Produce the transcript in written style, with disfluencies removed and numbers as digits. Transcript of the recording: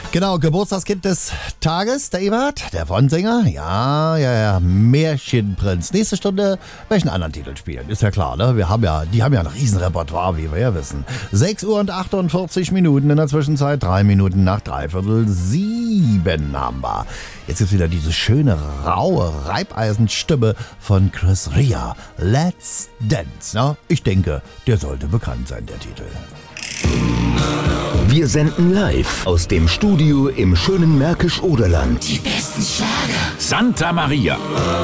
Genau, Geburtstagskind des Tages, der Eberhard, der Frontsänger. Ja, Märchenprinz. Nächste Stunde welchen anderen Titel spielen, ist ja klar, ne? Die haben ja ein Riesenrepertoire, wie wir ja wissen. 6 Uhr und 48 Minuten in der Zwischenzeit, 3 Minuten nach 6:45 haben wir. Jetzt gibt's wieder diese schöne, raue Reibeisenstimme von Chris Rea. Let's Dance, ne? Ich denke, der sollte bekannt sein, der Titel. Wir senden live aus dem Studio im schönen Märkisch-Oderland. Die besten Schlager. Santa Maria.